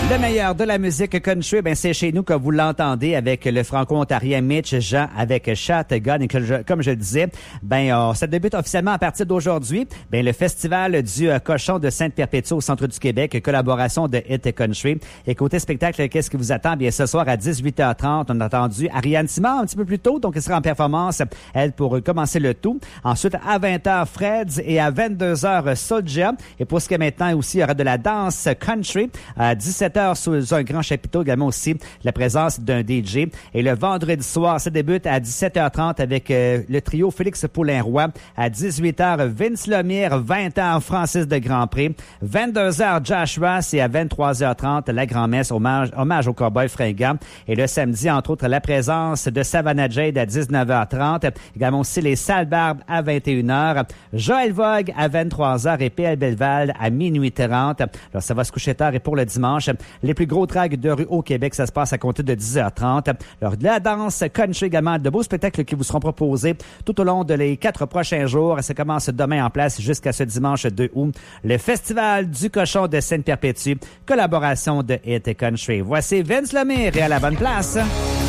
Le meilleur de la musique country, ben c'est chez nous que vous l'entendez avec le franco-ontarien Mitch Jean avec Shotgun. Et comme je le disais, ça débute officiellement à partir d'aujourd'hui. Ben le festival du Cochon de Sainte-Perpétue au centre du Québec, collaboration de Hit Country. Et côté spectacle, qu'est-ce qui vous attend? Bien, ce soir à 18h30, on a entendu Ariane Simard un petit peu plus tôt, donc elle sera en performance, elle, pour commencer le tout. Ensuite, à 20h, Freds et à 22h, Soulja. Et pour ce qui est maintenant aussi, il y aura de la danse country à 17h sous un grand chapiteau, également aussi la présence d'un DJ. Et le vendredi soir, ça débute à 17h30 avec le trio Félix Poulin-Roy. À 18h, Vince Lemire, 20h, Francis de Grandpré. 22h, Josh Ross et à 23h30, la grand-messe, hommage au cowboy fringant. Et le samedi, entre autres, la présence de Savannah Jade à 19h30. Également aussi les Salles Barbes à 21h. Joël Vogue à 23h et PL Belleval à minuit 30. Alors, ça va se coucher tard et pour le dimanche, les plus gros drags de rue au Québec, ça se passe à compter de 10h30. Alors, de la danse country également, de beaux spectacles qui vous seront proposés tout au long de les 4 prochains jours. Ça commence demain en place jusqu'à ce dimanche 2 août. Le Festival du Cochon de Sainte-Perpétue, collaboration de Hit Country. Voici Vince Lemire et à la bonne place.